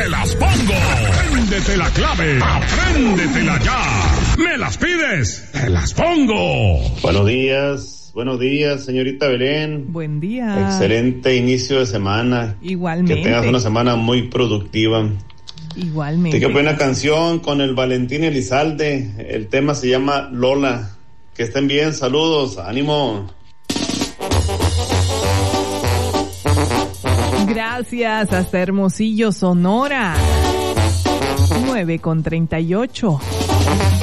te las pongo. Apréndete la clave, apréndetela ya. ¿Me las pides? Te las pongo. Buenos días, señorita Belén. Buen día. Excelente inicio de semana. Igualmente. Que tengas una semana muy productiva. Igualmente. Te quiero una canción con el Valentín Elizalde. El tema se llama Lola. Que estén bien, saludos, ánimo. Gracias, hasta Hermosillo, Sonora. 9:38.